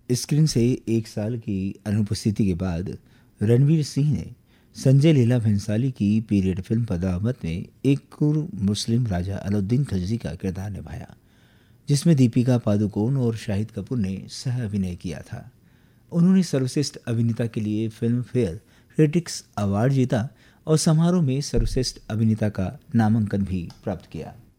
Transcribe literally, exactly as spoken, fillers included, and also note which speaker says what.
Speaker 1: Screen से एक साल की अनुपस्थिति के बाद रणवीर सिंह ने संजय लीला भंसाली की पीरियड फिल्म पद्मावत में एक क्रूर मुस्लिम राजा अलाउद्दीन खिलजी का किरदार निभाया, जिसमें दीपिका पादुकोण और शाहिद कपूर ने सह अभिनय किया था। उन्होंने सर्वश्रेष्ठ अभिनेता के लिए फिल्म फेयर क्रिटिक्स अवार्ड जीता और समारोह में सर्वश्रेष्ठ अभिनेता का नामांकन भी प्राप्त किया।